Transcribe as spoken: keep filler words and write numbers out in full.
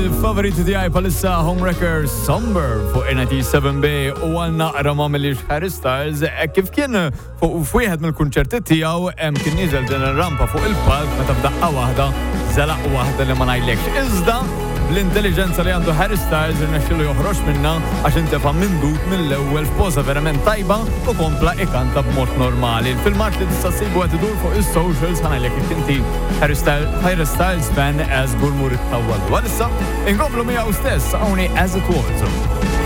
il-favoriti tiegħi palissa Homewrecker Somber fuq ninety-seven B u għal naqra ma millix Harry Styles kif kien fuq f'wieħed mill-kunċerti tiegħu hemm kien niżel din ir-rampa fuq il-palk meta f'daqqa waħda żelaq waħda li ma ngħidlekx. Iżda l-intelligenza li għandu Harry Styles irnexxielu joħroġ minna għax intefa' mindut mill-ewwel f'poża verament tajba u kompla ikanta b'mod normali. Il-filmat li tista' ssibu qed idur fuq is-socials ħanajlek kif inti Harry Styles Harry Styles fan as gurmur it-tawwal. Walissa inkomplu miegħu stess hawnhi As It Was.